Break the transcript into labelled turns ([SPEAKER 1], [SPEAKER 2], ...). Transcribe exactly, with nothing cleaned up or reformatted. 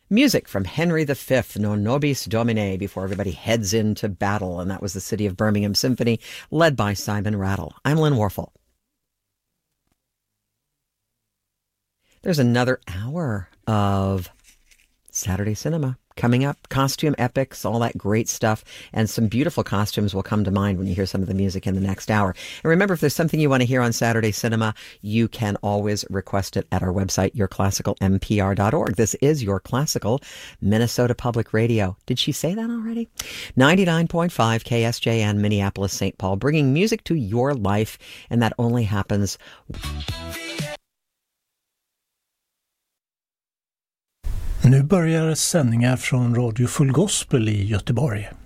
[SPEAKER 1] Music from Henry the Fifth, Non Nobis Domine, before everybody heads into battle. And that was the City of Birmingham Symphony, led by Simon Rattle. I'm Lynn Warfel. There's another hour of Saturday Cinema coming up. Costume epics, all that great stuff. And some beautiful costumes will come to mind when you hear some of the music in the next hour. And remember, if there's something you want to hear on Saturday Cinema, you can always request it at our website, your classical m p r dot org. This is Your Classical Minnesota Public Radio. Did she say that already? ninety-nine point five K S J N, Minneapolis, Saint Paul, bringing music to your life. And that only happens...
[SPEAKER 2] Nu börjar sändningar från Radio Full Gospel i Göteborg.